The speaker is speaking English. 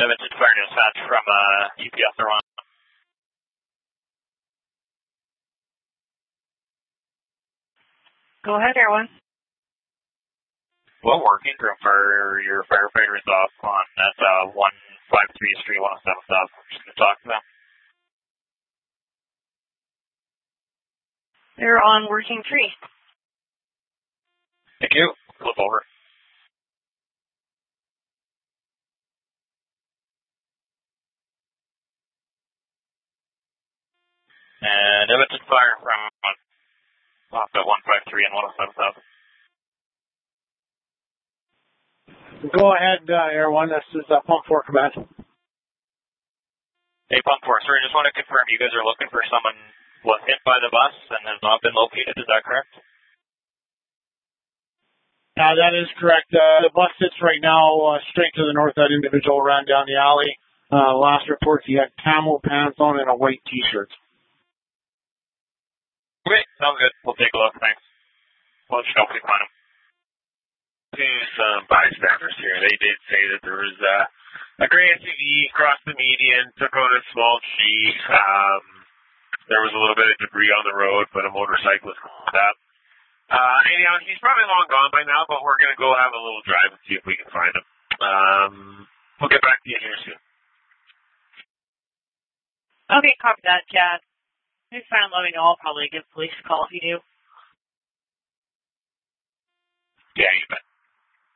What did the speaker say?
Edmonton Fire Dispatch from UPS or one. Go ahead, Air 1. Well, working group for your firefighters off on that 153 Street 107 South. I'm just going to talk to them. They're on working 3. Thank you. Flip over. And Edmonton Fire from off at 153 and 107 South. Go ahead, Air 1. This is Pump 4 Command. Hey, Pump 4. Sorry, just want to confirm you guys are looking for someone was hit by the bus and has not been located. Is that correct? That is correct. The bus sits right now straight to the north. That individual ran down the alley. Last report, he had camo pants on and a white T-shirt. Okay, sounds good. We'll take a look. Thanks. We'll let you know if we find him. These bystanders here, they did say that there was a gray SUV crossed the median, took out a small tree. There was a little bit of debris on the road, but a motorcyclist caught up. Anyhow, he's probably long gone by now, but we're going to go have a little drive and see if we can find him. We'll get back to you here soon. Okay, copy that, Chad. If you find him, let me know. I'll probably give police a call if you do. Yeah, you bet.